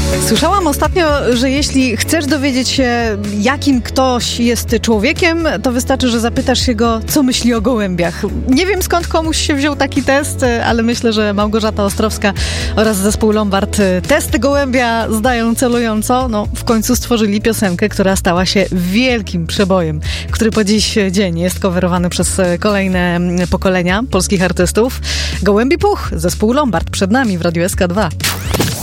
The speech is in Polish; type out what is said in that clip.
Słyszałam ostatnio, że jeśli chcesz dowiedzieć się, jakim ktoś jest człowiekiem, to wystarczy, że zapytasz się go, co myśli o gołębiach. Nie wiem, skąd komuś się wziął taki test, ale myślę, że Małgorzata Ostrowska oraz zespół Lombard testy gołębia zdają celująco. No, w końcu stworzyli piosenkę, która stała się wielkim przebojem, który po dziś dzień jest coverowany przez kolejne pokolenia polskich artystów. Gołębi Puch, zespół Lombard przed nami w Radiu SK2.